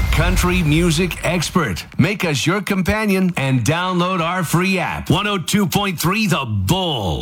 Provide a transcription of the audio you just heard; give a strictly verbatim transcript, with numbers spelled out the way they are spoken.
country music expert. Make us your companion and download our free app. one oh two point three The Bull.